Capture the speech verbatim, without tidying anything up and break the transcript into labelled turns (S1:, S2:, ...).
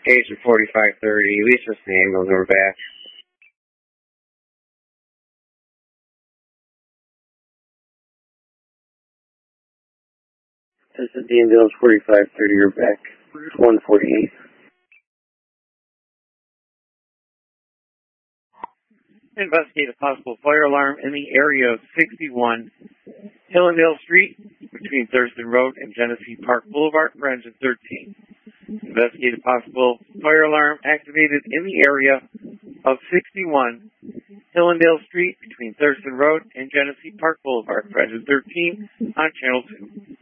S1: Agent forty-five thirty, Lisa Samuels, we're back. This is Dean Bills forty-five thirty, you're back. one forty-eight.
S2: Investigate a possible fire alarm in the area of sixty-one Hillendale Street between Thurston Road and Genesee Park Boulevard for engine thirteen. Investigate a possible fire alarm activated in the area of sixty-one Hillendale Street between Thurston Road and Genesee Park Boulevard for engine thirteen on Channel two.